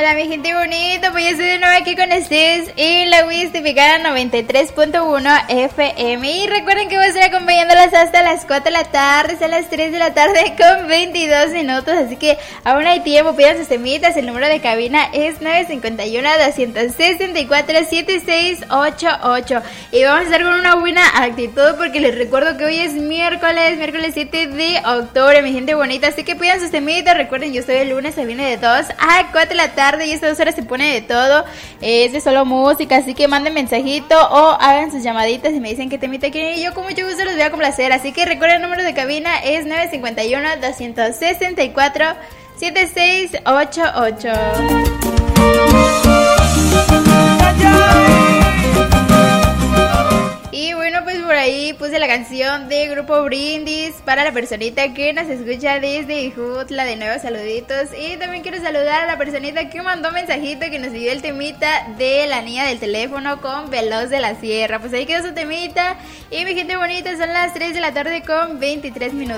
Hola mi gente bonita, pues yo estoy de nuevo aquí con ustedes en la Wistificada 93.1 FM. Y recuerden que voy a estar acompañándolas hasta las 4 de la tarde, hasta las 3 de la tarde con 22 minutos. Así que aún hay tiempo, pidan sus temitas. El número de cabina es 951-264-7688. Y vamos a estar con una buena actitud porque les recuerdo que hoy es miércoles 7 de octubre, mi gente bonita. Así que pidan sus temitas. Recuerden, yo estoy el lunes, se viene de 2 a 4 de la tarde y estas 2 horas se pone de todo. Es de solo música, así que manden mensajito o hagan sus llamaditas y me dicen qué temita quieren y yo con mucho gusto los voy a complacer. Así que recuerden, el número de cabina es 951-264-7688. Y bueno, pues por ahí puse la canción de Grupo Brindis para la personita que nos escucha desde Jutla. De nuevo, saluditos. Y también quiero saludar a la personita que mandó mensajito, que nos pidió el temita de La Niña del Teléfono con Veloz de la Sierra. Pues ahí quedó su temita. Y mi gente bonita, son las 3 de la tarde con 23 minutos.